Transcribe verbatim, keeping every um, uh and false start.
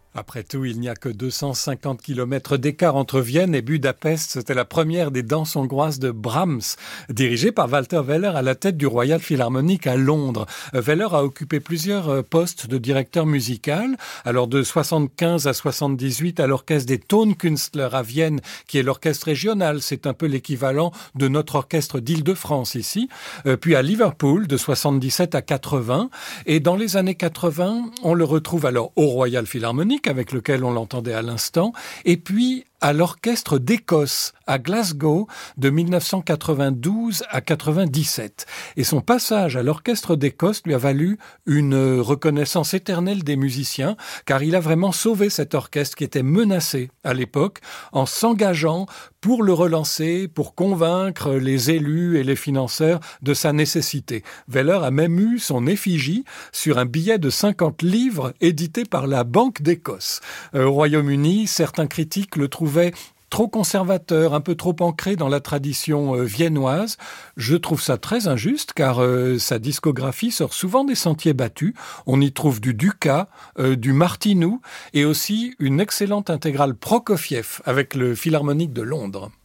Après tout, il n'y a que deux cent cinquante kilomètres d'écart entre Vienne et Budapest. C'était la première des danses hongroises de Brahms, dirigée par Walter Weller à la tête du Royal Philharmonic à Londres. Weller a occupé plusieurs postes de directeur musical. Alors de soixante-quinze à soixante-dix-huit à l'orchestre des Tonkünstler à Vienne, qui est l'orchestre régional. C'est un peu l'équivalent de notre orchestre d'Île-de-France ici. Puis à Liverpool de soixante-dix-sept à quatre-vingts. Et dans les années quatre-vingts, on le retrouve alors au Royal Philharmonic, avec lequel on l'entendait à l'instant, et puis à l'Orchestre d'Écosse, à Glasgow, de mille neuf cent quatre-vingt-douze à quatre-vingt-dix-sept. Et son passage à l'Orchestre d'Écosse lui a valu une reconnaissance éternelle des musiciens, car il a vraiment sauvé cet orchestre qui était menacé à l'époque, en s'engageant pour le relancer, pour convaincre les élus et les financeurs de sa nécessité. Weller a même eu son effigie sur un billet de cinquante livres édité par la Banque d'Écosse. Euh, au Royaume-Uni, certains critiques le trouvaient trop conservateur, un peu trop ancré dans la tradition euh, viennoise. Je trouve ça très injuste car euh, sa discographie sort souvent des sentiers battus. On y trouve du Dukas, euh, du Martinou et aussi une excellente intégrale Prokofiev avec le Philharmonique de Londres.